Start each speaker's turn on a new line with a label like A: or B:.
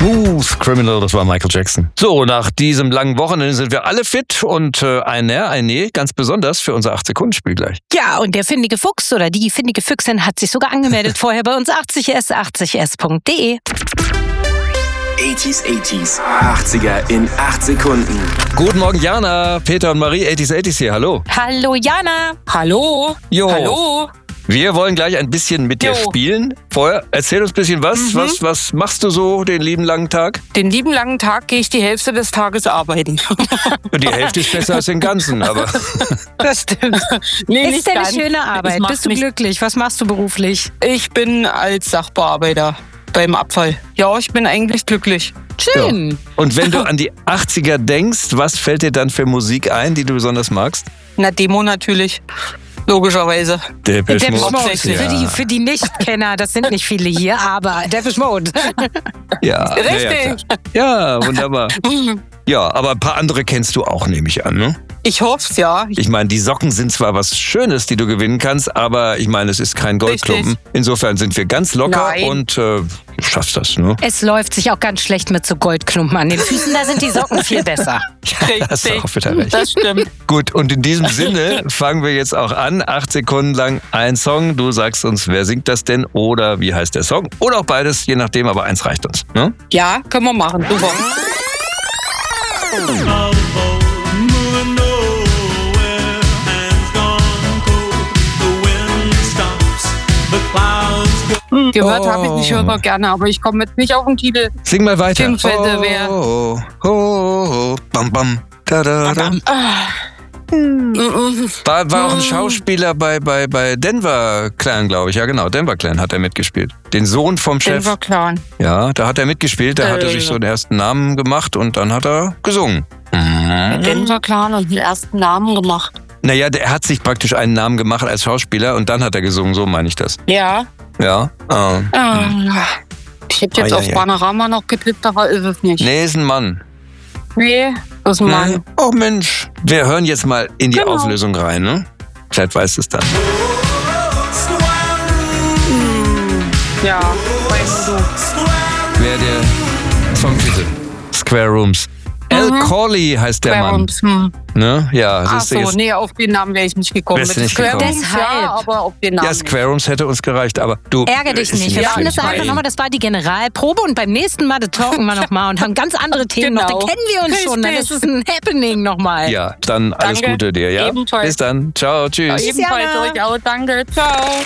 A: Smooth Criminal, das war Michael Jackson. So, nach diesem langen Wochenende sind wir alle fit und ein ganz besonders für unser 8-Sekunden-Spiel gleich.
B: Ja, und der findige Fuchs oder die findige Füchsin hat sich sogar angemeldet vorher bei uns 80s80s.de.
C: 80s, 80er in 8 Sekunden.
A: Guten Morgen, Jana, Peter und Marie, 80s hier, hallo.
B: Hallo Jana.
D: Hallo.
A: Jo.
D: Hallo.
A: Wir wollen gleich ein bisschen mit dir spielen. Vorher, erzähl uns ein bisschen was machst du so den lieben langen Tag?
D: Den lieben langen Tag gehe ich die Hälfte des Tages arbeiten.
A: Die Hälfte ist besser als den ganzen, aber...
B: Das stimmt.
D: Nee,
B: ist
D: nicht
B: denn eine
D: ganz.
B: schöne Arbeit? Bist du glücklich? Was machst du beruflich?
D: Ich bin als Sachbearbeiter beim Abfall. Ja, ich bin eigentlich glücklich.
B: Schön.
A: Ja. Und wenn du an die 80er denkst, was fällt dir dann für Musik ein, die du besonders magst?
D: Na, Demo natürlich. Logischerweise.
A: Depeche Mode.
D: Hauptsächlich.
B: Für die Nichtkenner, das sind nicht viele hier, aber Depeche Mode.
A: Ja,
D: Richtig.
A: Ja, wunderbar. Ja, aber ein paar andere kennst du auch, nehme ich an, ne?
D: Ich hoff's, ja.
A: Ich meine, die Socken sind zwar was Schönes, die du gewinnen kannst, aber ich meine, es ist kein Goldklumpen.
D: Richtig.
A: Insofern sind wir ganz locker.
D: Nein.
A: Und du schaffst das, ne?
B: Es läuft sich auch ganz schlecht mit so Goldklumpen an den Füßen, da sind die Socken viel besser.
A: Hast du auch wieder recht.
D: Das stimmt.
A: Gut, und in diesem Sinne fangen wir jetzt auch an. 8 Sekunden lang ein Song. Du sagst uns, wer singt das denn oder wie heißt der Song? Oder auch beides, je nachdem, aber eins reicht uns. Ne?
D: Ja, können wir machen. Super. Gehört habe ich nicht, höre aber gerne, aber ich komme jetzt nicht auf den Titel.
A: Sing mal weiter.
D: Beziehungsweise wer.
A: Bam, bam, da, da, da. War auch ein Schauspieler bei Denver Clan, glaube ich. Ja, genau, Denver Clan hat er mitgespielt. Den Sohn vom Chef.
D: Denver Clan.
A: Ja, da hat er mitgespielt. Da hat er sich so den ersten Namen gemacht und dann hat er gesungen.
D: Denver Clan und den ersten Namen gemacht.
A: Naja, er hat sich praktisch einen Namen gemacht als Schauspieler und dann hat er gesungen, so meine ich das.
D: Ja.
A: Ja.
D: Ich hätte jetzt auf Panorama noch getippt, aber ist es nicht.
A: Nee, ist ein Mann.
D: Nee, das ist ein Mann.
A: Oh Mensch. Wir hören jetzt mal in die Auflösung rein, ne? Vielleicht weißt du es dann.
D: Ja, weißt du.
A: Wer der Songtitel? Square Rooms. Al Corley heißt der Mann. Ne? Ja,
D: Ach
A: siehst du
D: so,
A: jetzt.
D: nee, auf den Namen wäre ich nicht gekommen.
A: Wärst du nicht
D: Square
A: gekommen?
D: Rooms,
B: Deshalb.
D: ja, aber auf den Namen
A: Ja, Square Rooms hätte uns gereicht, aber du...
B: Ärger dich
A: ist
B: nicht. Wir machen
A: schlimm.
B: das einfach nochmal. Das war die Generalprobe und beim nächsten Mal talken wir nochmal und haben ganz andere Themen noch. Da
D: Genau.
B: kennen wir uns schon. Dann ist es ein Happening nochmal.
A: Ja, dann alles
D: Danke.
A: Gute dir, ja?
D: Ebenfalls.
A: Bis dann. Ciao, tschüss.
D: Ebenfalls
B: Jana.
D: euch auch. Danke. Ciao.